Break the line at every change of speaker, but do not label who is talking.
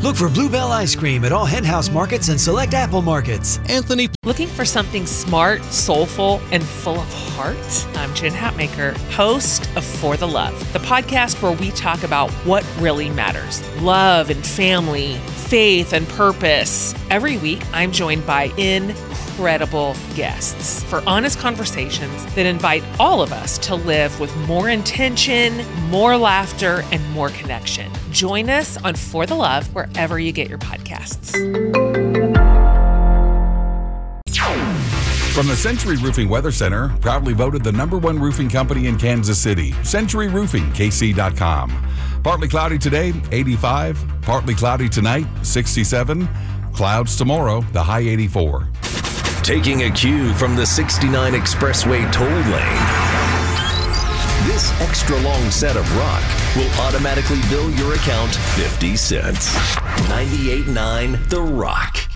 Look for Bluebell Ice Cream at all Hen House markets and select Apple markets.
Anthony.
Looking for something smart, soulful, and full of heart? I'm Jen Hatmaker, host of For the Love, the podcast where we talk about what really matters. Love and family, faith and purpose. Every week, I'm joined by incredible guests for honest conversations that invite all of us to live with more intention, more laughter, and more connection. Join us on For the Love wherever you get your podcasts.
From the Century Roofing Weather Center, proudly voted the #1 roofing company in Kansas City, Century Roofing, KC.com. Partly cloudy today, 85. Partly cloudy tonight, 67. Clouds tomorrow, the high 84.
Taking a cue from the 69 Expressway toll lane, this extra long set of rock will automatically bill your account 50 cents. 98.9 The Rock.